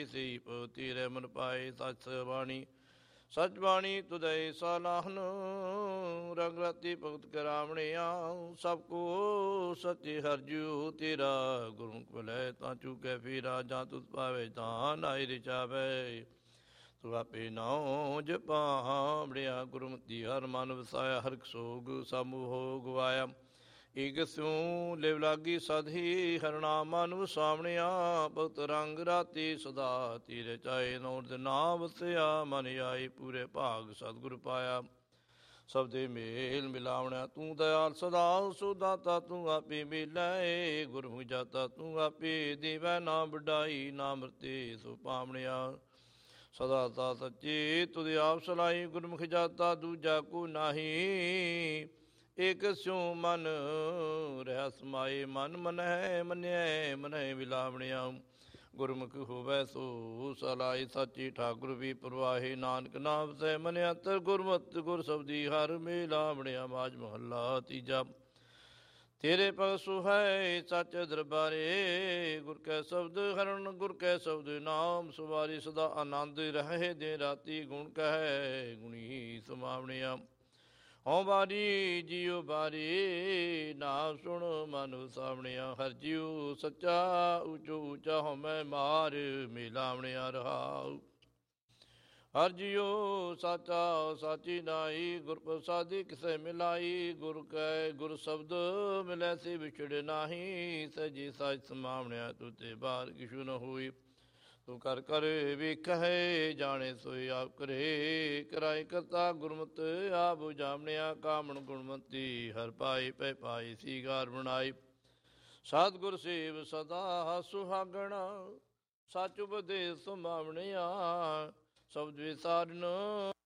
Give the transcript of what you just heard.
ਸਈ ਪਤੀ ਰਹਿ ਮਨ ਪਾਏ। ਸਚ ਬਾਣੀ ਸਚ ਬਾਣੀ ਤੁਦੈ ਸਲਾਹਨ, ਰੰਗ ਰਾਤੀ ਭਗਤ ਕਰਾਵਣਿਆ। ਸਭ ਕੋ ਸਚੇ ਹਰਿ ਜੀਉ ਤੇਰਾ, ਗੁਰਮੁਖ ਭਲੈ ਤਾਂ ਚੂਕੈ ਫੇਰਾ। ਜਾਂ ਤੁਧ ਪਾਵੇ ਤਾਂ ਨਾਇ ਰਚਾਵੈ, ਤੂੰ ਆਪੇ ਨਾਉ ਜਪਾਵਣਿਆ। ਗੁਰਮਤਿ ਹਰਿ ਮਨ ਵਸਾਇਆ, ਹਰਿ ਸੋਗ ਸਭ ਮੋਹ ਗਵਾਇਆ। ਏਕ ਸਿਉ ਲਿਵ ਲਾਗੀ ਸਦ ਹੀ, ਹਰਿ ਨਾਮ ਮਨ ਵਸਾਵਣਿਆ। ਭਗਤ ਰੰਗ ਰਾਤੀ ਸਦਾ ਤੀਰੇ ਚਾਏ, ਨੌ ਦਿਨ ਨਾ ਵਸਿਆ ਮਨ ਆਏ। ਪੂਰੇ ਭਾਗ ਸਤਿਗੁਰ ਪਾਇਆ, ਸਭ ਦੇ ਮੇਲ ਮਿਲਾਵਣਿਆ। ਤੂੰ ਦਇਆਲ ਸਦਾ ਸੋ ਦਾਤਾ, ਤੂੰ ਆਪੇ ਮਿਲੈ। ਗੁਰਮੁਖ ਜਾਤਾ ਤੂੰ ਆਪੇ ਦੇਵੈ, ਨਾ ਵਡਾਈ ਨਾ ਮਰਤੇ ਸੋ ਪਾਵਣਿਆ। ਸਦਾ ਤਾ ਸੱਚੇ ਤੁਧ ਆਪ ਸਲਾਹੀ, ਗੁਰਮੁਖ ਜਾਤਾ ਦੂਜਾ ਕੋ ਨਾਹੀ। ਏਕ ਸਿਉ ਮਨ ਰਹਿ ਸਮਾਏ, ਮਨ ਮਨਹਿ ਮੰਨਿਐ ਮਨਹਿ ਵਿਲਾਵਣਿਆ। ਗੁਰਮੁਖ ਹੋਵੈ ਸੋ ਸਲਾਹੀ, ਸਾਚੀ ਠਾਕੁਰ ਵੀ ਪਰਵਾਹੇ। ਨਾਨਕ ਨਾਮ ਵਸੈ ਮਨ ਅੰਤਰ, ਗੁਰਮਤਿ ਗੁਰ ਸਬਦੀ ਹਰਿ ਮਿਲਾਵਣਿਆ। ਮਾਝ ਮਹੱਲਾ ਤੀਜਾ। ਤੇਰੇ ਭਗਤ ਸੁਹਾਏ ਸੱਚ ਦਰਬਾਰੇ, ਗੁਰ ਕੈ ਸ਼ਬਦ ਹਰਣ ਗੁਰ ਕੈ ਸ਼ਬਦ ਨਾਮ। ਸੁਵਾਰੀ ਸਦਾ ਆਨੰਦ ਰਹੇ ਦਿਨ ਰਾਤੀ, ਗੁਣ ਕਹੈ ਗੁਣੀ ਸਮਾਵਣਿਆ। ਹਉ ਬਾਰੀ ਜੀਉ ਬਾਰੀ, ਨਾਮ ਸੁਣ ਮਨ ਵਸਾਵਣਿਆ। ਹਰਿ ਜੀਉ ਸੱਚਾ ਊਚੋ ਊਚਾ, ਹਉ ਮੈਂ ਮਾਰ ਮਿਲਾਵਣਿਆ। ਰਹਾਉ ਹਰਿ ਜੀਉ ਸਾਚਾ ਸਾਚੀ ਨਾਈ, ਗੁਰ ਪ੍ਰਸਾਦੀ ਕਿਸੈ ਮਿਲਾਈ। ਗੁਰ ਕੈ ਗੁਰ ਸ਼ਬਦ ਮਿਲੈ ਸੇ ਵਿਛੜ ਨਾਹੀ, ਸਹਿਜੀ ਸਾਚ ਸਮਾਵਣਿਆ। ਤੂੰ ਤੇ ਬਾਹਰ ਕਿਛੁ ਨ ਹੋਈ, ਤੂੰ ਕਰ ਕਰ ਵੇਖੈ ਜਾਣੇ ਸੋਈ ਆਪ ਕਰੇ। ਕਰਾਏ ਕਰਤਾ ਗੁਰਮਤਿ ਆਪ ਬੁਝਾਵਣਿਆ। ਕਾਮਣ ਗੁਣਵੰਤੀ ਹਰਿ ਪਾਈ, ਪੈ ਪਾਈ ਸੀਗਾਰ ਬਣਾਈ। ਸਤਿਗੁਰ ਸੇਵ ਸਦਾ ਸੁਹਾਗਣਾ, ਸੱਚ ਉਪਦੇਸ ਸਮਾਵਣਿਆ। ਸ਼ਬਦ ਵਿਸਾਰਨ